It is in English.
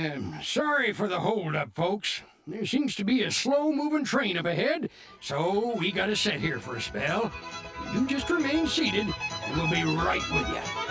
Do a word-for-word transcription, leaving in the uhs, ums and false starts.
Uh, sorry for the hold-up, folks. There seems to be a slow-moving train up ahead, so we gotta sit here for a spell. You just remain seated, and we'll be right with you.